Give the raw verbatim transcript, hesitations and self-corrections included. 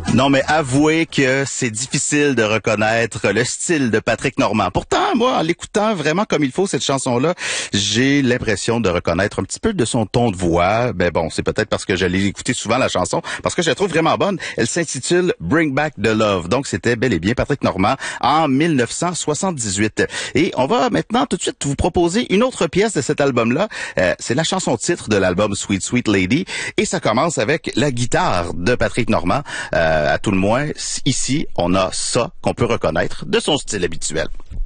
Non, mais avouez que c'est difficile de reconnaître le style de Patrick Normand. Pourtant, moi, en l'écoutant vraiment comme il faut, cette chanson-là, j'ai l'impression de reconnaître un petit peu de son ton de voix. Ben bon, c'est peut-être parce que je l'ai écouté souvent, la chanson, parce que je la trouve vraiment bonne. Elle s'intitule Bring Back the Love. Donc, c'était bel et bien Patrick Normand en mille neuf cent soixante-dix-huit. Et on va maintenant tout de suite vous proposer une autre pièce de cet album-là. Euh, c'est la chanson titre de l'album Sweet Sweet Lady. Et ça commence avec la guitare de Patrick Normand. Euh, à tout le moins, ici, on a ça qu'on peut reconnaître de son style habituel.